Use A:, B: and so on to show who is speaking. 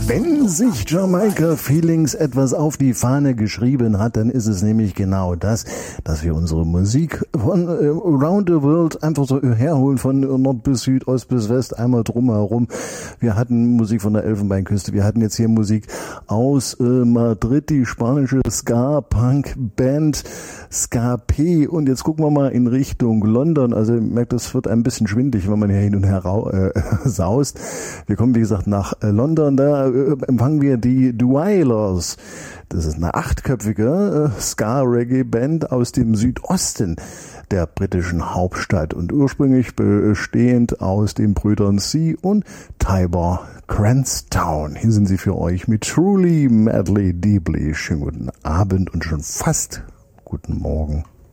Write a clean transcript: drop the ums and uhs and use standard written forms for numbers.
A: Wenn sich Jamaica Feelings etwas auf die Fahne geschrieben hat, dann ist es nämlich genau das, dass wir unsere Musik von around the world einfach so herholen, von Nord bis Süd, Ost bis West, einmal drumherum. Wir hatten Musik von der Elfenbeinküste, wir hatten jetzt hier Musik aus Madrid, die spanische Ska-Punk-Band Ska P. Und jetzt gucken wir mal in Richtung London. Also ihr merkt, das wird ein bisschen schwindelig, wenn man hier hin und her saust. Wir kommen, wie gesagt, nach London. Da empfangen wir die Dweilers. Das ist eine 8-köpfige Ska-Reggae-Band aus dem Südosten der britischen Hauptstadt und ursprünglich bestehend aus den Brüdern C und Tybor Cranstown. Hier sind sie für euch mit Truly, Madly, Deeply. Schönen guten Abend und schon fast guten Morgen.